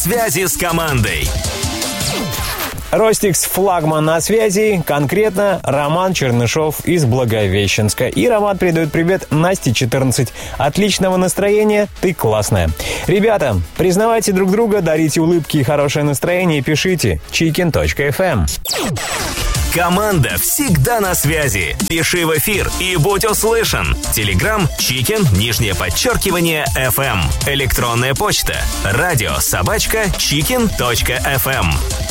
связи с командой. Ростикс флагман на связи, конкретно Роман Чернышов из Благовещенска. И Роман передает привет Насте, 14. Отличного настроения, ты классная. Ребята, признавайте друг друга, дарите улыбки и хорошее настроение и пишите chicken.fm. Команда всегда на связи. Пиши в эфир и будь услышан. Телеграм Chicken, _FM. Электронная почта радио@chicken.fm.